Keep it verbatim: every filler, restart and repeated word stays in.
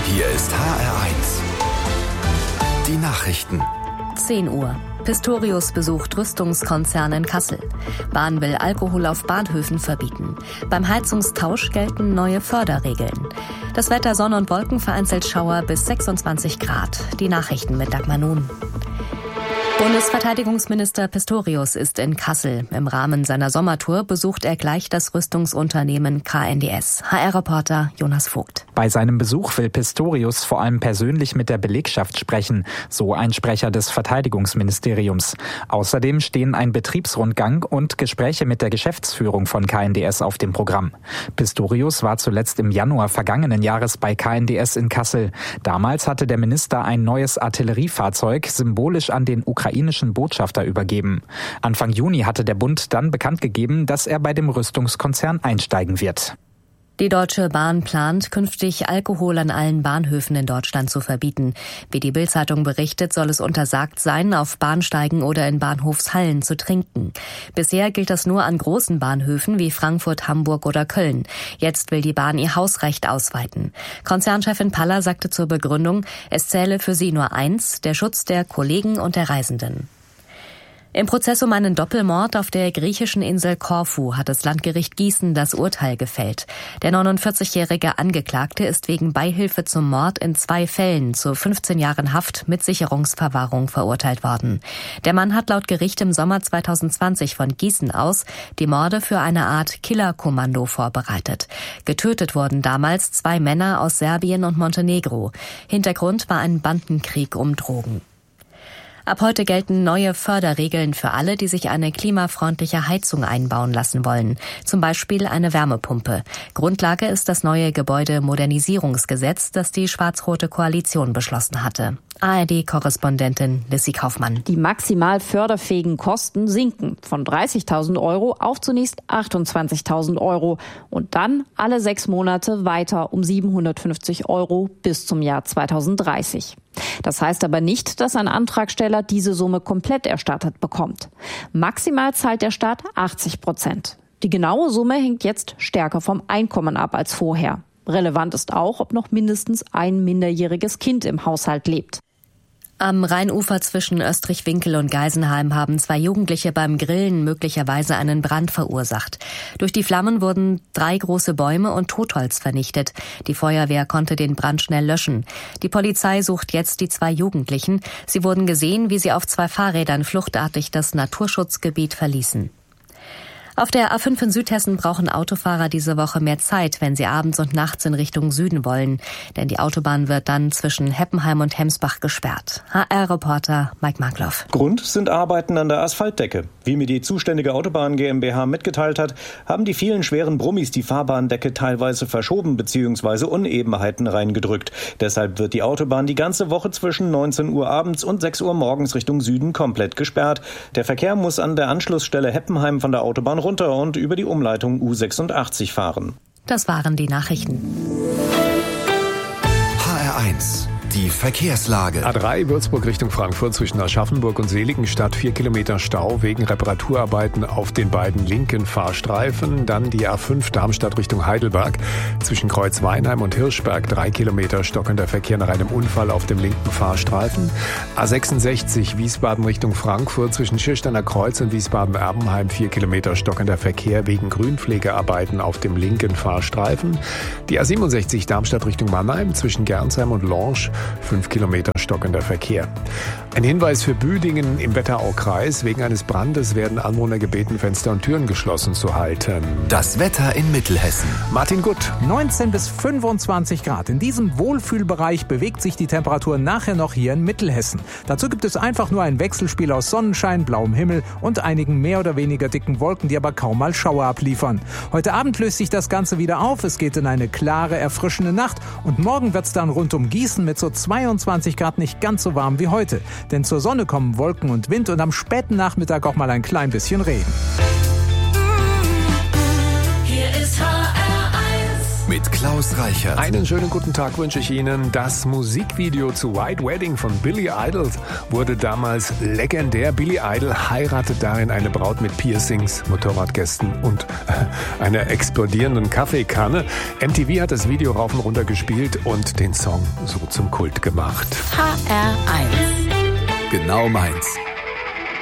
Hier ist H R eins. Die Nachrichten. zehn Uhr. Pistorius besucht Rüstungskonzern in Kassel. Bahn will Alkohol auf Bahnhöfen verbieten. Beim Heizungstausch gelten neue Förderregeln. Das Wetter: Sonne und Wolken, vereinzelt Schauer bis sechsundzwanzig Grad. Die Nachrichten mit Dagmar Nun. Bundesverteidigungsminister Pistorius ist in Kassel. Im Rahmen seiner Sommertour besucht er gleich das Rüstungsunternehmen K N D S. H R-Reporter Jonas Vogt. Bei seinem Besuch will Pistorius vor allem persönlich mit der Belegschaft sprechen, so ein Sprecher des Verteidigungsministeriums. Außerdem stehen ein Betriebsrundgang und Gespräche mit der Geschäftsführung von K N D S auf dem Programm. Pistorius war zuletzt im Januar vergangenen Jahres bei K N D S in Kassel. Damals hatte der Minister ein neues Artilleriefahrzeug symbolisch an den ukrainischen Botschafter übergeben. Anfang Juni hatte der Bund dann bekannt gegeben, dass er bei dem Rüstungskonzern einsteigen wird. Die Deutsche Bahn plant, künftig Alkohol an allen Bahnhöfen in Deutschland zu verbieten. Wie die Bild-Zeitung berichtet, soll es untersagt sein, auf Bahnsteigen oder in Bahnhofshallen zu trinken. Bisher gilt das nur an großen Bahnhöfen wie Frankfurt, Hamburg oder Köln. Jetzt will die Bahn ihr Hausrecht ausweiten. Konzernchefin Paller sagte zur Begründung, es zähle für sie nur eins: der Schutz der Kollegen und der Reisenden. Im Prozess um einen Doppelmord auf der griechischen Insel Korfu hat das Landgericht Gießen das Urteil gefällt. Der neunundvierzigjährige Angeklagte ist wegen Beihilfe zum Mord in zwei Fällen zu fünfzehn Jahren Haft mit Sicherungsverwahrung verurteilt worden. Der Mann hat laut Gericht im Sommer zweitausendzwanzig von Gießen aus die Morde für eine Art Killerkommando vorbereitet. Getötet wurden damals zwei Männer aus Serbien und Montenegro. Hintergrund war ein Bandenkrieg um Drogen. Ab heute gelten neue Förderregeln für alle, die sich eine klimafreundliche Heizung einbauen lassen wollen. Zum Beispiel eine Wärmepumpe. Grundlage ist das neue Gebäudemodernisierungsgesetz, das die schwarz-rote Koalition beschlossen hatte. A R D-Korrespondentin Lissy Kaufmann. Die maximal förderfähigen Kosten sinken von dreißigtausend Euro auf zunächst achtundzwanzigtausend Euro und dann alle sechs Monate weiter um siebenhundertfünfzig Euro bis zum Jahr zweitausenddreißig. Das heißt aber nicht, dass ein Antragsteller diese Summe komplett erstattet bekommt. Maximal zahlt der Staat achtzig Prozent. Die genaue Summe hängt jetzt stärker vom Einkommen ab als vorher. Relevant ist auch, ob noch mindestens ein minderjähriges Kind im Haushalt lebt. Am Rheinufer zwischen Österreich-Winkel und Geisenheim haben zwei Jugendliche beim Grillen möglicherweise einen Brand verursacht. Durch die Flammen wurden drei große Bäume und Totholz vernichtet. Die Feuerwehr konnte den Brand schnell löschen. Die Polizei sucht jetzt die zwei Jugendlichen. Sie wurden gesehen, wie sie auf zwei Fahrrädern fluchtartig das Naturschutzgebiet verließen. Auf der A fünf in Südhessen brauchen Autofahrer diese Woche mehr Zeit, wenn sie abends und nachts in Richtung Süden wollen. Denn die Autobahn wird dann zwischen Heppenheim und Hemsbach gesperrt. H R-Reporter Mike Markloff. Grund sind Arbeiten an der Asphaltdecke. Wie mir die zuständige Autobahn GmbH mitgeteilt hat, haben die vielen schweren Brummis die Fahrbahndecke teilweise verschoben bzw. Unebenheiten reingedrückt. Deshalb wird die Autobahn die ganze Woche zwischen neunzehn Uhr abends und sechs Uhr morgens Richtung Süden komplett gesperrt. Der Verkehr muss an der Anschlussstelle Heppenheim von der Autobahn runter und über die Umleitung U sechsundachtzig fahren. Das waren die Nachrichten. H R eins. Die Verkehrslage. A drei Würzburg Richtung Frankfurt zwischen Aschaffenburg und Seligenstadt. Vier Kilometer Stau wegen Reparaturarbeiten auf den beiden linken Fahrstreifen. Dann die A fünf Darmstadt Richtung Heidelberg. Zwischen Kreuzweinheim und Hirschberg. Drei Kilometer stockender Verkehr nach einem Unfall auf dem linken Fahrstreifen. A sechsundsechzig Wiesbaden Richtung Frankfurt. Zwischen Schirsteiner Kreuz und Wiesbaden-Erbenheim. Vier Kilometer stockender Verkehr wegen Grünpflegearbeiten auf dem linken Fahrstreifen. Die A siebenundsechzig Darmstadt Richtung Mannheim. Zwischen Gernsheim und Lorsch. Fünf Kilometer stockender Verkehr. Ein Hinweis für Büdingen im Wetteraukreis. Wegen eines Brandes werden Anwohner gebeten, Fenster und Türen geschlossen zu halten. Das Wetter in Mittelhessen. Martin Gutt. neunzehn bis fünfundzwanzig Grad. In diesem Wohlfühlbereich bewegt sich die Temperatur nachher noch hier in Mittelhessen. Dazu gibt es einfach nur ein Wechselspiel aus Sonnenschein, blauem Himmel und einigen mehr oder weniger dicken Wolken, die aber kaum mal Schauer abliefern. Heute Abend löst sich das Ganze wieder auf. Es geht in eine klare, erfrischende Nacht und morgen wird es dann rund um Gießen mit so zweiundzwanzig Grad nicht ganz so warm wie heute. Denn zur Sonne kommen Wolken und Wind und am späten Nachmittag auch mal ein klein bisschen Regen. Hier ist H R eins. Mit mit Klaus Reichert. Einen schönen guten Tag wünsche ich Ihnen. Das Musikvideo zu White Wedding von Billy Idol wurde damals legendär. Billy Idol heiratet darin eine Braut mit Piercings, Motorradgästen und äh, einer explodierenden Kaffeekanne. M T V hat das Video rauf und runter gespielt und den Song so zum Kult gemacht. H R eins. Genau meins.